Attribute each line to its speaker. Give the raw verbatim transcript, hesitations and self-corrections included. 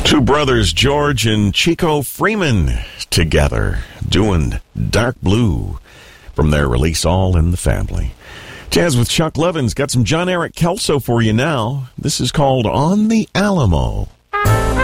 Speaker 1: Two brothers, George and Chico Freeman, together doing Dark Blue from their release All in the Family. Jazz with Chuck Levin's got some John Eric Kelso for you now. This is called On the Alamo.